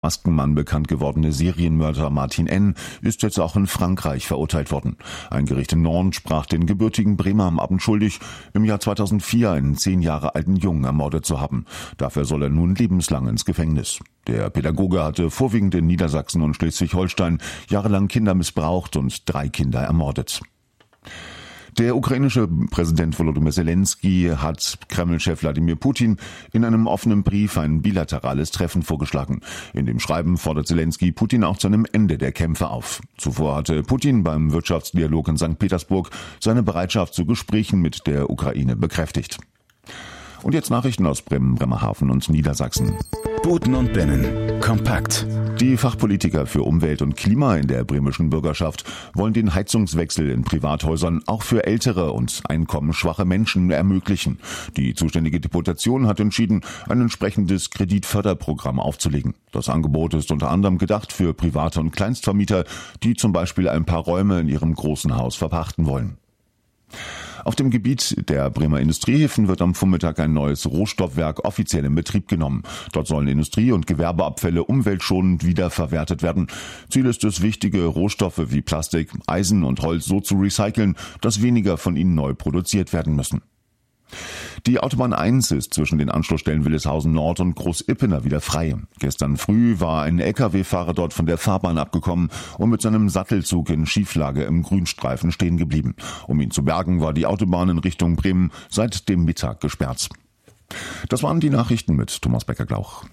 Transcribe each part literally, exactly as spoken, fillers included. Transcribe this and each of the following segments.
Maskenmann bekannt gewordene Serienmörder Martin N. ist jetzt auch in Frankreich verurteilt worden. Ein Gericht in Nantes sprach den gebürtigen Bremer am Abend schuldig, im Jahr zweitausendvier einen zehn Jahre alten Jungen ermordet zu haben. Dafür soll er nun lebenslang ins Gefängnis. Der Pädagoge hatte vorwiegend in Niedersachsen und Schleswig-Holstein jahrelang Kinder missbraucht und drei Kinder ermordet. Der ukrainische Präsident Volodymyr Zelensky hat Kreml-Chef Wladimir Putin in einem offenen Brief ein bilaterales Treffen vorgeschlagen. In dem Schreiben fordert Zelensky Putin auch zu einem Ende der Kämpfe auf. Zuvor hatte Putin beim Wirtschaftsdialog in Sankt Petersburg seine Bereitschaft zu Gesprächen mit der Ukraine bekräftigt. Und jetzt Nachrichten aus Bremen, Bremerhaven und Niedersachsen. Buten und Binnen. Kompakt. Die Fachpolitiker für Umwelt und Klima in der bremischen Bürgerschaft wollen den Heizungswechsel in Privathäusern auch für ältere und einkommensschwache Menschen ermöglichen. Die zuständige Deputation hat entschieden, ein entsprechendes Kreditförderprogramm aufzulegen. Das Angebot ist unter anderem gedacht für Private und Kleinstvermieter, die zum Beispiel ein paar Räume in ihrem großen Haus verpachten wollen. Auf dem Gebiet der Bremer Industriehäfen wird am Vormittag ein neues Rohstoffwerk offiziell in Betrieb genommen. Dort sollen Industrie- und Gewerbeabfälle umweltschonend wiederverwertet werden. Ziel ist es, wichtige Rohstoffe wie Plastik, Eisen und Holz so zu recyceln, dass weniger von ihnen neu produziert werden müssen. Die Autobahn eins ist zwischen den Anschlussstellen Willishausen Nord und Großippener wieder frei. Gestern früh war ein L K W-Fahrer dort von der Fahrbahn abgekommen und mit seinem Sattelzug in Schieflage im Grünstreifen stehen geblieben. Um ihn zu bergen, war die Autobahn in Richtung Bremen seit dem Mittag gesperrt. Das waren die Nachrichten mit Thomas Becker-Glauch.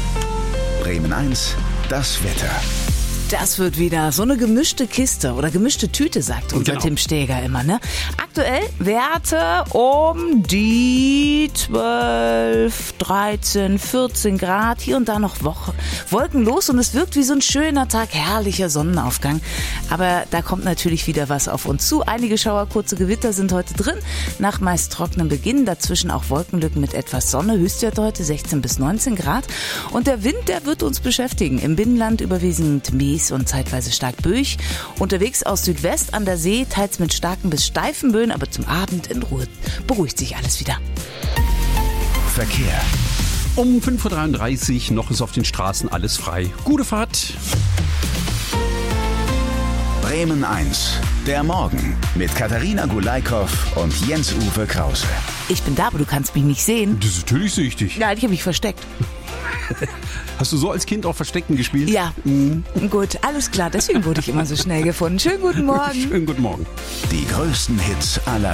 Bremen eins, das Wetter. Das wird wieder so eine gemischte Kiste oder gemischte Tüte, sagt unser Genau. Tim Steger immer, ne? Aktuell Werte um die zwölf, dreizehn, vierzehn Grad. Hier und da noch Woche, wolkenlos und es wirkt wie so ein schöner Tag, herrlicher Sonnenaufgang. Aber da kommt natürlich wieder was auf uns zu. Einige Schauer, kurze Gewitter sind heute drin. Nach meist trockenem Beginn, dazwischen auch Wolkenlücken mit etwas Sonne. Höchstwert heute sechzehn bis neunzehn Grad. Und der Wind, der wird uns beschäftigen. Im Binnenland überwiegend mies und zeitweise stark böig. Unterwegs aus Südwest an der See, teils mit starken bis steifen Böen, aber zum Abend in Ruhe beruhigt sich alles wieder. Verkehr. Um fünf Uhr dreiunddreißig, noch ist auf den Straßen alles frei. Gute Fahrt. Bremen eins, der Morgen mit Katharina Gulaikow und Jens-Uwe Krause. Ich bin da, aber du kannst mich nicht sehen. Das ist natürlich süchtig. Ja, ich habe mich versteckt. Hast du so als Kind auch Verstecken gespielt? Ja, mhm. Gut, alles klar. Deswegen wurde ich immer so schnell gefunden. Schönen guten Morgen. Schönen guten Morgen. Die größten Hits aller